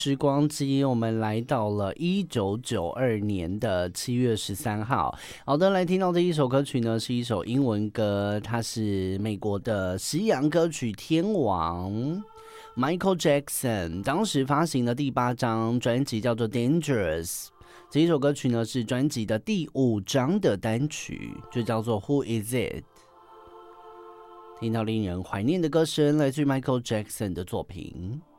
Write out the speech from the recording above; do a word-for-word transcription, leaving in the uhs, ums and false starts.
时光机，我们来到了一九九二年的七月十三号。好的，来听到这一首歌曲呢，是一首英文歌，它是美国的西洋歌曲天王 Michael Jackson 当时发行的第八张专辑叫做 Dangerous。这一首歌曲呢是专辑的第五张的单曲，就叫做 Who Is It。听到令人怀念的歌声，来自于 Michael Jackson 的作品。